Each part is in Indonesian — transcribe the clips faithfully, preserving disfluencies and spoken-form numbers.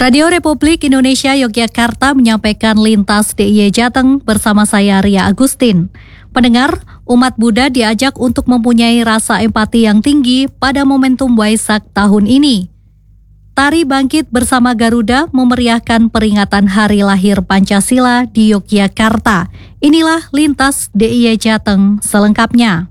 Radio Republik Indonesia Yogyakarta menyampaikan lintas D I Y Jateng bersama saya Ria Agustin. Pendengar, umat Buddha diajak untuk mempunyai rasa empati yang tinggi pada momentum Waisak tahun ini. Tari Bangkit Bersama Garuda memeriahkan peringatan Hari Lahir Pancasila di Yogyakarta. Inilah lintas D I Y Jateng selengkapnya.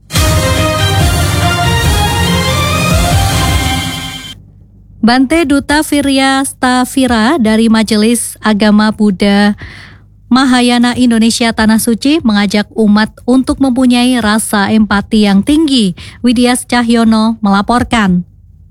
Bante Duta Virya Stavira dari Majelis Agama Buddha Mahayana Indonesia Tanah Suci mengajak umat untuk mempunyai rasa empati yang tinggi. Widyas Cahyono melaporkan.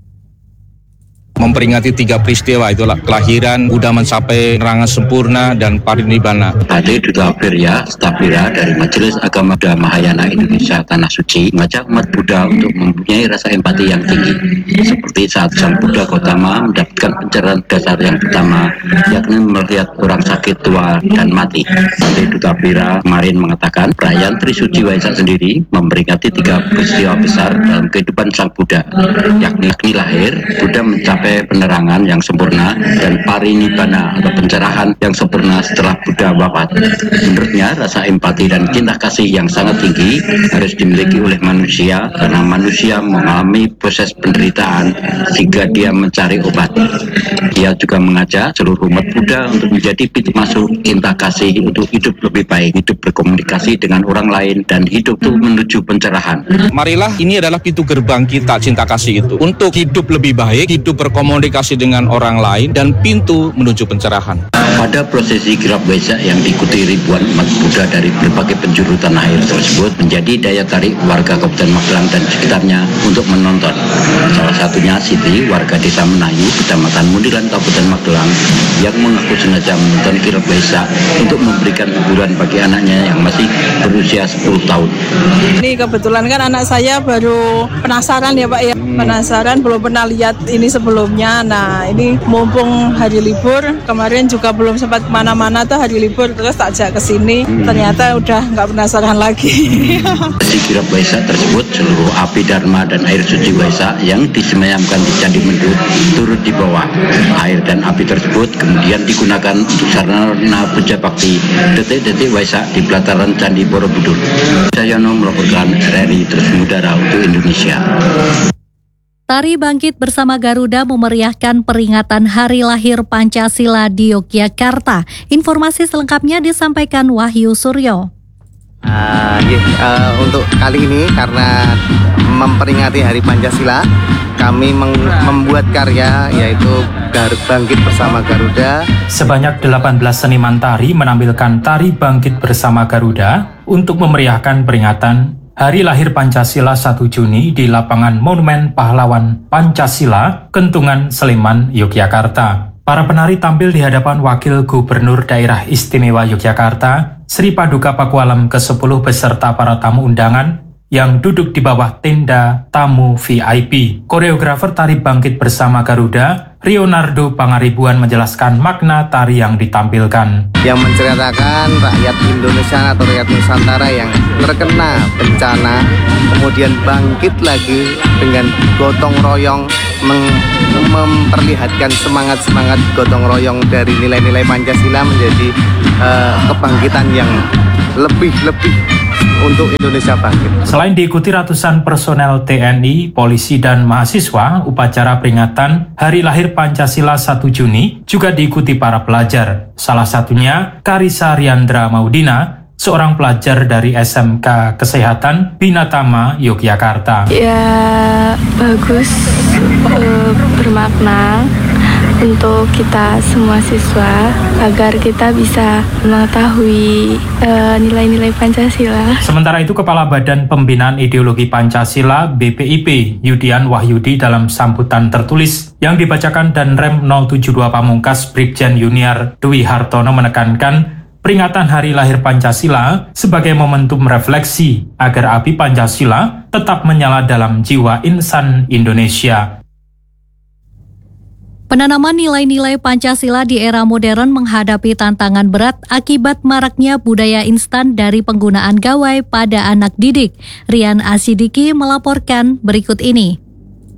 Memperingati tiga peristiwa itulah kelahiran, Buddha mencapai penerangan sempurna dan parinibbana. Bante Duta Virya Stavira dari Majelis Agama Buddha Mahayana Indonesia Tanah Suci mengajak umat Buddha untuk mempunyai rasa empati yang tinggi. Seperti saat Sang Buddha Gautama mendapatkan pencerahan dasar yang pertama, yakni melihat orang sakit, tua, dan mati. Bante Duta Virya kemarin mengatakan perayaan Trisuci Waisak sendiri memperingati tiga peristiwa besar dalam kehidupan Sang Buddha, yakni lahir, Buddha mencapai penerangan yang sempurna, dan parinibbana atau pencerahan yang sempurna setelah Buddha wafat. Menurutnya, rasa empati dan cinta kasih yang sangat tinggi harus dimiliki oleh manusia karena manusia mengalami proses penderitaan sehingga dia mencari obat. Dia juga mengajak seluruh umat Buddha untuk menjadi pintu masuk cinta kasih untuk hidup lebih baik, hidup berkomunikasi dengan orang lain, dan hidup itu menuju pencerahan. Marilah, ini adalah pintu gerbang kita cinta kasih itu untuk hidup lebih baik, hidup berkomunikasi dengan orang lain, dan pintu menuju pencerahan. Pada prosesi kirap Waisak yang diikuti ribuan umat Buddha dari berbagai penjuru tanah air tersebut menjadi daya tarik warga Kabupaten Magelang dan sekitarnya untuk menonton. Salah satunya Siti, warga desa Menayu, Kecamatan Mundilan, Kabupaten Magelang, yang mengaku sengaja menonton kirap Waisak untuk memberikan hiburan bagi anaknya yang masih berusia sepuluh tahun. Ini kebetulan kan anak saya baru penasaran ya Pak ya, penasaran belum pernah lihat ini sebelumnya. Nah ini mumpung hari libur, kemarin juga belum sempat kemana-mana tuh hari libur, terus tak ajak ke sini, hmm. ternyata udah nggak penasaran lagi. Di kirap Waisak tersebut, seluruh api Dharma dan air suci Waisak yang disemayamkan di Candi Mendut turut di bawah. Air dan api tersebut kemudian digunakan untuk sarana puja bakti detik-detik Waisak di pelataran Candi Borobudur. Cahyono melaporkan R R I terus mengudara untuk Indonesia. Tari Bangkit Bersama Garuda memeriahkan peringatan Hari Lahir Pancasila di Yogyakarta. Informasi selengkapnya disampaikan Wahyu Suryo. Uh, ya, uh, untuk kali ini karena memperingati Hari Pancasila, kami meng- membuat karya yaitu Gar- Bangkit Bersama Garuda. Sebanyak delapan belas seniman tari menampilkan Tari Bangkit Bersama Garuda untuk memeriahkan peringatan Hari Lahir Pancasila satu Juni di lapangan Monumen Pahlawan Pancasila, Kentungan, Sleman, Yogyakarta. Para penari tampil di hadapan Wakil Gubernur Daerah Istimewa Yogyakarta, Sri Paduka Pakualam kesepuluh beserta para tamu undangan yang duduk di bawah tenda tamu V I P. Koreografer Tari Bangkit Bersama Garuda, Rionardo Pangaribuan menjelaskan makna tari yang ditampilkan. Yang menceritakan rakyat Indonesia atau rakyat Nusantara yang terkena bencana, kemudian bangkit lagi dengan gotong royong, mem- memperlihatkan semangat-semangat gotong royong dari nilai-nilai Pancasila menjadi uh, kebangkitan yang lebih-lebih untuk Indonesia bangkit. Selain diikuti ratusan personel T N I, polisi, dan mahasiswa, upacara peringatan Hari Lahir Pancasila satu Juni juga diikuti para pelajar. Salah satunya Karisa Riandra Maudina, seorang pelajar dari S M K Kesehatan Binatama, Yogyakarta. Ya, bagus, uh, bermakna untuk kita semua siswa agar kita bisa mengetahui uh, nilai-nilai Pancasila. Sementara itu, Kepala Badan Pembinaan Ideologi Pancasila B P I P Yudian Wahyudi dalam sambutan tertulis yang dibacakan Danrem nol tujuh dua Pamungkas Brigjen Yuniar Dwi Hartono menekankan peringatan Hari Lahir Pancasila sebagai momentum refleksi agar api Pancasila tetap menyala dalam jiwa insan Indonesia. Penanaman nilai-nilai Pancasila di era modern menghadapi tantangan berat akibat maraknya budaya instan dari penggunaan gawai pada anak didik. Rian Asidiki melaporkan berikut ini.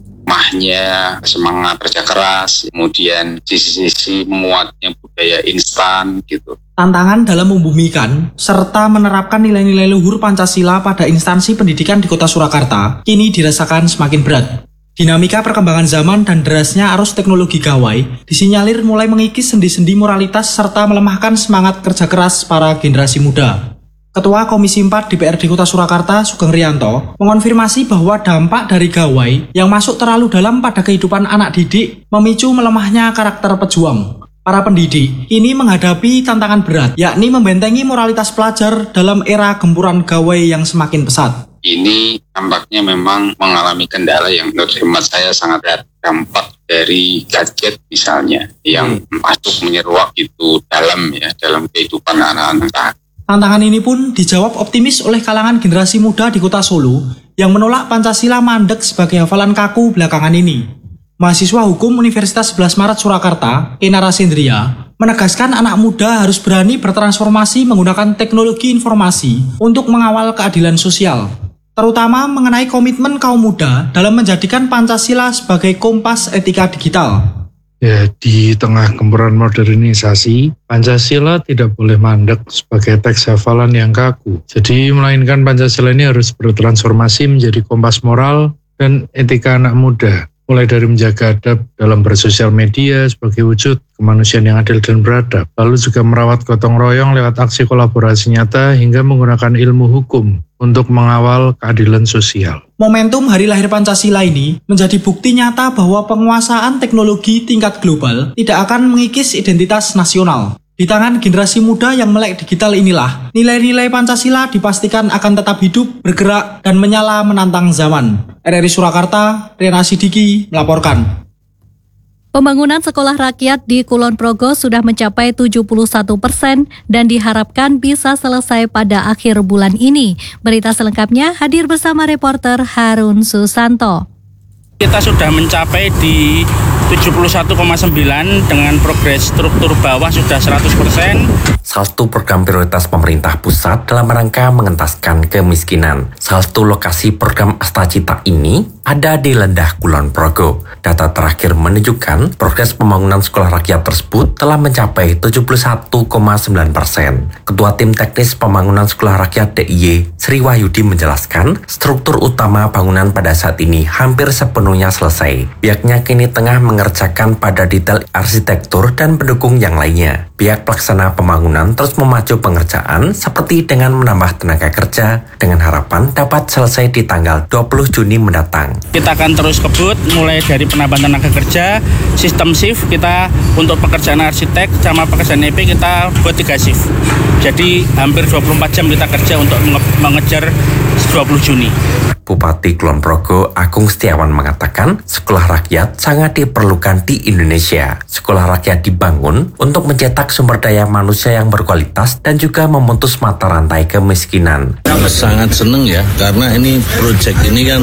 tengahnya semangat kerja keras, kemudian sisi-sisi muatnya budaya instan gitu. Tantangan dalam membumikan serta menerapkan nilai-nilai luhur Pancasila pada instansi pendidikan di Kota Surakarta kini dirasakan semakin berat. Dinamika perkembangan zaman dan derasnya arus teknologi gawai disinyalir mulai mengikis sendi-sendi moralitas serta melemahkan semangat kerja keras para generasi muda. Ketua Komisi empat D P R D Kota Surakarta, Sugeng Rianto, mengonfirmasi bahwa dampak dari gawai yang masuk terlalu dalam pada kehidupan anak didik memicu melemahnya karakter pejuang. Para pendidik ini menghadapi tantangan berat, yakni membentengi moralitas pelajar dalam era gempuran gawai yang semakin pesat. Ini tampaknya memang mengalami kendala yang menurut hemat saya sangat berat. Dampak dari gadget misalnya yang hmm. masuk menyeruak itu dalam ya dalam kehidupan anak-anak. Tantangan ini pun dijawab optimis oleh kalangan generasi muda di Kota Solo yang menolak Pancasila mandek sebagai hafalan kaku belakangan ini. Mahasiswa Hukum Universitas sebelas Maret Surakarta, Ena Rasendria, menegaskan anak muda harus berani bertransformasi menggunakan teknologi informasi untuk mengawal keadilan sosial, terutama mengenai komitmen kaum muda dalam menjadikan Pancasila sebagai kompas etika digital. Ya, di tengah gempuran modernisasi, Pancasila tidak boleh mandek sebagai teks hafalan yang kaku. Jadi, melainkan Pancasila ini harus bertransformasi menjadi kompas moral dan etika anak muda. Mulai dari menjaga adab dalam bersosial media sebagai wujud kemanusiaan yang adil dan beradab. Lalu juga merawat gotong royong lewat aksi kolaborasi nyata hingga menggunakan ilmu hukum untuk mengawal keadilan sosial. Momentum Hari Lahir Pancasila ini menjadi bukti nyata bahwa penguasaan teknologi tingkat global tidak akan mengikis identitas nasional. Di tangan generasi muda yang melek digital inilah, nilai-nilai Pancasila dipastikan akan tetap hidup, bergerak, dan menyala menantang zaman. R R I Surakarta, Rena Sidiki melaporkan. Pembangunan sekolah rakyat di Kulon Progo sudah mencapai tujuh puluh satu persen dan diharapkan bisa selesai pada akhir bulan ini. Berita selengkapnya hadir bersama reporter Harun Susanto. Kita sudah mencapai di tujuh puluh satu koma sembilan dengan progres struktur bawah sudah seratus persen. Salah satu program prioritas pemerintah pusat dalam rangka mengentaskan kemiskinan. Salah satu lokasi program Astacita ini ada di Lendah Kulon Progo. Data terakhir menunjukkan progres pembangunan sekolah rakyat tersebut telah mencapai tujuh puluh satu koma sembilan persen. Ketua Tim Teknis Pembangunan Sekolah Rakyat D I Y, Sri Wahyudi menjelaskan, struktur utama bangunan pada saat ini hampir sepenuhnya selesai. Pihaknya kini tengah mengerjakan pada detail arsitektur dan pendukung yang lainnya. Pihak pelaksana pembangunan terus memacu pengerjaan seperti dengan menambah tenaga kerja dengan harapan dapat selesai di tanggal dua puluh Juni mendatang. Kita akan terus kebut mulai dari penambahan tenaga kerja, sistem shift kita untuk pekerjaan arsitek sama pekerjaan E P kita buat tiga shift. Jadi hampir dua puluh empat jam kita kerja untuk mengejar dua puluh Juni. Bupati Kulon Progo Agung Setiawan mengatakan sekolah rakyat sangat diperlukan di Indonesia. Sekolah rakyat dibangun untuk mencetak sumber daya manusia yang berkualitas dan juga memutus mata rantai kemiskinan. Sangat senang ya, karena ini proyek ini kan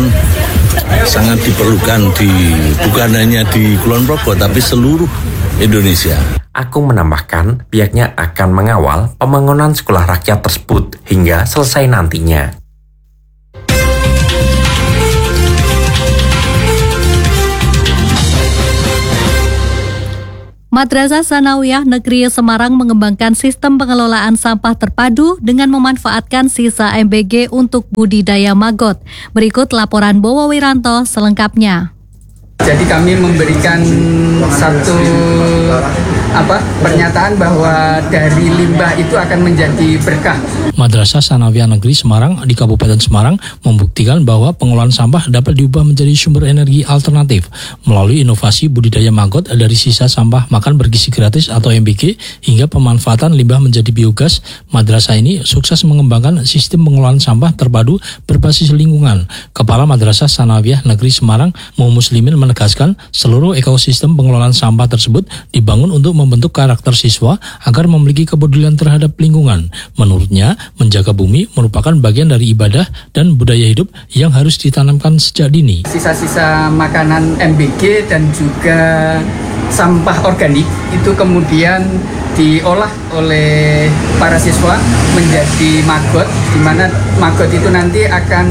sangat diperlukan di bukan hanya di Kulon Progo tapi seluruh Indonesia. Agung menambahkan pihaknya akan mengawal pembangunan sekolah rakyat tersebut hingga selesai nantinya. Madrasah Sanawiyah Negeri Semarang mengembangkan sistem pengelolaan sampah terpadu dengan memanfaatkan sisa M B G untuk budidaya maggot. Berikut laporan Bowo Wiranto selengkapnya. Jadi kami memberikan satu apa pernyataan bahwa dari limbah itu akan menjadi berkah. Madrasah Sanawiyah Negeri Semarang di Kabupaten Semarang membuktikan bahwa pengelolaan sampah dapat diubah menjadi sumber energi alternatif melalui inovasi budidaya maggot dari sisa sampah makan bergizi gratis atau M B G hingga pemanfaatan limbah menjadi biogas. Madrasah ini sukses mengembangkan sistem pengelolaan sampah terpadu berbasis lingkungan. Kepala Madrasah Sanawiyah Negeri Semarang, Muhammad Muslimin, menegaskan seluruh ekosistem pengelolaan sampah tersebut dibangun untuk membentuk karakter siswa agar memiliki kepedulian terhadap lingkungan. Menurutnya, menjaga bumi merupakan bagian dari ibadah dan budaya hidup yang harus ditanamkan sejak dini. Sisa-sisa makanan M B G dan juga sampah organik itu kemudian diolah oleh para siswa menjadi maggot, di mana maggot itu nanti akan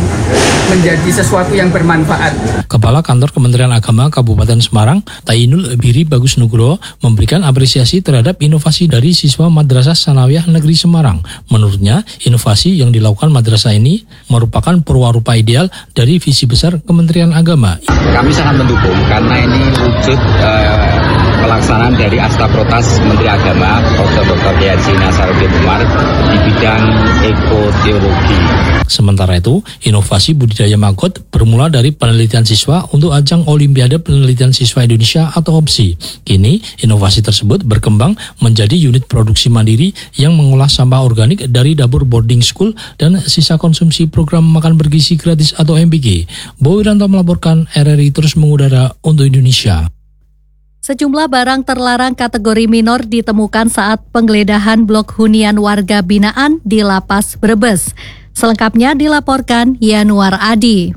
menjadi sesuatu yang bermanfaat. Kepala Kantor Kementerian Agama Kabupaten Semarang, Tainul Biri Bagus Nugroho, memberikan apresiasi terhadap inovasi dari siswa Madrasah Sanawiyah Negeri Semarang. Menurutnya, inovasi yang dilakukan madrasah ini merupakan perwarupa ideal dari visi besar Kementerian Agama. Kami sangat mendukung karena ini wujud uh, pelaksanaan dari Astaprotas Menteri Agama, Profesor Doktor Kiai Haji Nasaruddin Umar di bidang ekoteologi. Sementara itu, inovasi budidaya maggot bermula dari penelitian siswa untuk ajang Olimpiade Penelitian Siswa Indonesia atau O P S I. Kini, inovasi tersebut berkembang menjadi unit produksi mandiri yang mengolah sampah organik dari dapur boarding school dan sisa konsumsi program makan bergizi gratis atau M B G. Boy Wiranto melaporkan, R R I terus mengudara untuk Indonesia. Sejumlah barang terlarang kategori minor ditemukan saat penggeledahan blok hunian warga binaan di Lapas Brebes. Selengkapnya dilaporkan Yanuar Adi.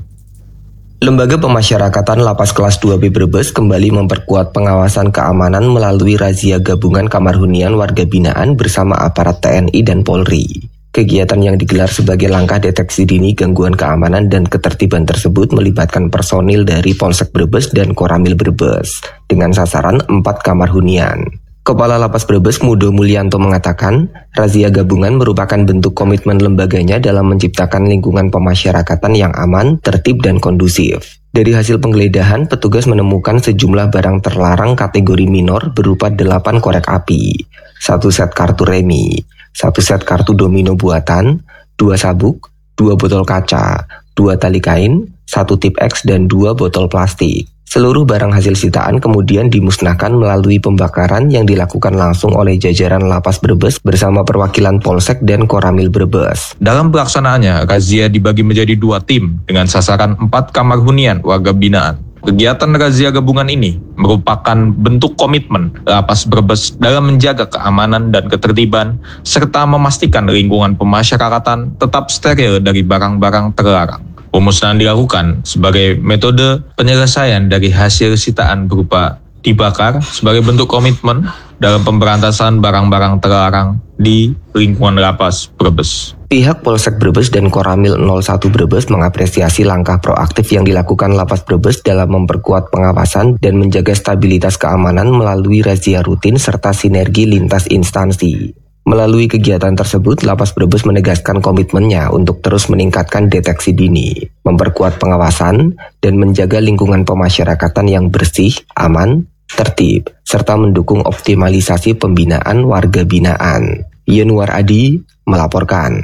Lembaga Pemasyarakatan Lapas Kelas dua B Brebes kembali memperkuat pengawasan keamanan melalui razia gabungan kamar hunian warga binaan bersama aparat T N I dan Polri. Kegiatan yang digelar sebagai langkah deteksi dini gangguan keamanan dan ketertiban tersebut melibatkan personil dari Polsek Brebes dan Koramil Brebes dengan sasaran empat kamar hunian. Kepala Lapas Brebes Mudo Mulyanto mengatakan, razia gabungan merupakan bentuk komitmen lembaganya dalam menciptakan lingkungan pemasyarakatan yang aman, tertib, dan kondusif. Dari hasil penggeledahan, petugas menemukan sejumlah barang terlarang kategori minor berupa delapan korek api, satu set kartu remi, satu set kartu domino buatan, dua sabuk, dua botol kaca, dua tali kain, satu tip X, dan dua botol plastik. Seluruh barang hasil sitaan kemudian dimusnahkan melalui pembakaran yang dilakukan langsung oleh jajaran Lapas Brebes bersama perwakilan Polsek dan Koramil Brebes. Dalam pelaksanaannya, razia dibagi menjadi dua tim dengan sasaran empat kamar hunian warga binaan. Kegiatan razia gabungan ini merupakan bentuk komitmen Lapas Brebes dalam menjaga keamanan dan ketertiban serta memastikan lingkungan pemasyarakatan tetap steril dari barang-barang terlarang. Pemusnahan dilakukan sebagai metode penyelesaian dari hasil sitaan berupa dibakar sebagai bentuk komitmen dalam pemberantasan barang-barang terlarang di lingkungan Lapas Brebes. Pihak Polsek Brebes dan Koramil nol satu Brebes mengapresiasi langkah proaktif yang dilakukan Lapas Brebes dalam memperkuat pengawasan dan menjaga stabilitas keamanan melalui razia rutin serta sinergi lintas instansi. Melalui kegiatan tersebut, Lapas Brebes menegaskan komitmennya untuk terus meningkatkan deteksi dini, memperkuat pengawasan, dan menjaga lingkungan pemasyarakatan yang bersih, aman, tertib, serta mendukung optimalisasi pembinaan warga binaan. Yanuar Adi melaporkan.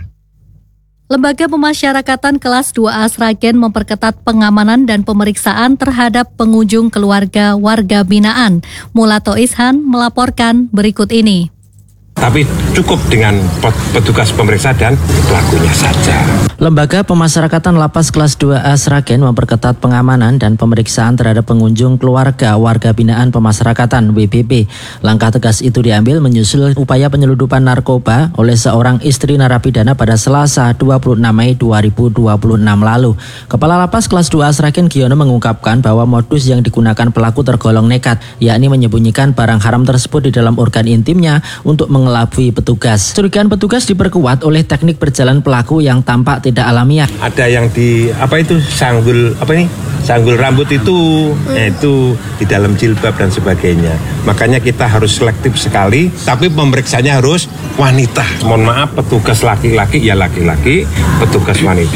Lembaga Pemasyarakatan Kelas dua A Sragen memperketat pengamanan dan pemeriksaan terhadap pengunjung keluarga warga binaan. Mulato Ishan melaporkan berikut ini. Tapi cukup dengan petugas pemeriksa dan pelakunya saja. Lembaga Pemasyarakatan Lapas Kelas dua A Sragen memperketat pengamanan dan pemeriksaan terhadap pengunjung keluarga warga binaan pemasyarakatan W B P. Langkah tegas itu diambil menyusul upaya penyeludupan narkoba oleh seorang istri narapidana pada Selasa dua puluh enam Mei dua ribu dua puluh enam lalu. Kepala Lapas Kelas dua A Sragen Giono mengungkapkan bahwa modus yang digunakan pelaku tergolong nekat, yakni menyembunyikan barang haram tersebut di dalam organ intimnya untuk mengelabui petugas. Curigaan petugas diperkuat oleh teknik berjalan pelaku yang tampak tidak alamiah. Ada yang di apa itu sanggul apa ini sanggul rambut itu eh, itu di dalam jilbab dan sebagainya. Makanya kita harus selektif sekali. Tapi pemeriksanya harus wanita. Mohon maaf, petugas laki-laki ya laki-laki, petugas wanita